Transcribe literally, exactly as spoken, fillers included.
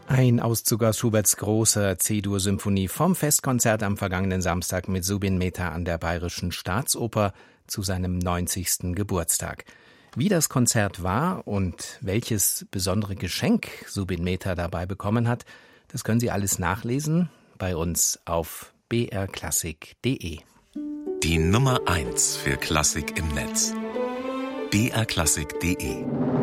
Ein Auszug aus Schuberts großer C-Dur-Symphonie vom Festkonzert am vergangenen Samstag mit Zubin Mehta an der Bayerischen Staatsoper zu seinem neunzigsten Geburtstag. Wie das Konzert war und welches besondere Geschenk Zubin Mehta dabei bekommen hat, das können Sie alles nachlesen bei uns auf b r klassik punkt d e. Die Nummer eins für Klassik im Netz. b r klassik punkt d e